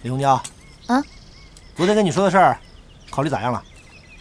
李红娇，昨天跟你说的事儿，考虑咋样了？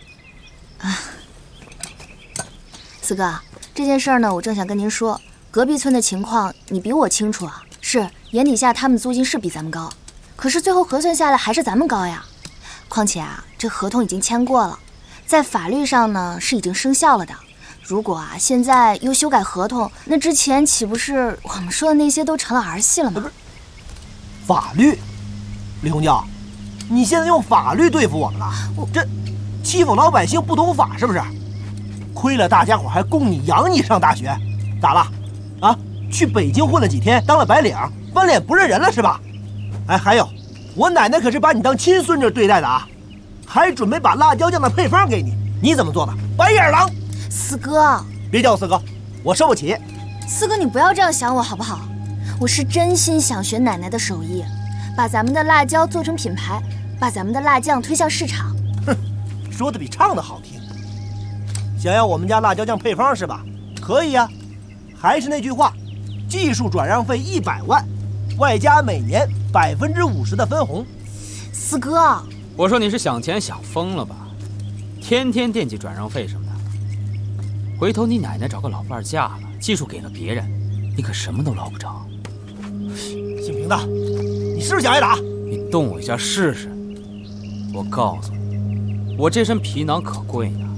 四哥，这件事儿呢，我正想跟您说，隔壁村的情况你比我清楚啊。是眼底下他们租金是比咱们高，可是最后核算下来还是咱们高呀。况且啊，这合同已经签过了，在法律上呢是已经生效了的。如果啊现在又修改合同，那之前岂不是我们说的那些都成了儿戏了吗？ 法律，李红娇，你现在用法律对付我们了？这欺负老百姓不懂法是不是？亏了大家伙还供你养你上大学，咋了？啊，去北京混了几天，当了白领，翻脸不认人了是吧？哎，还有，我奶奶可是把你当亲孙女对待的啊，还准备把辣椒酱的配方给你，你怎么做的？白眼狼！ 四哥， 别叫我四哥，我受不起。 四哥，你不要这样想我好不好？我是真心想学奶奶的手艺，把咱们的辣椒做成品牌，把咱们的辣酱推向市场。 哼，说的比唱的好听。想要我们家辣椒酱配方是吧？可以呀，还是那句话，技术转让费100万，外加每年50%的分红。 四哥， 我说你是想钱想疯了吧？天天惦记转让费什么的，回头你奶奶找个老伴嫁了，技术给了别人，你可什么都捞不着。 姓平的，你是不是想挨打？ 你动我一下试试。我告诉你，我这身皮囊可贵呢。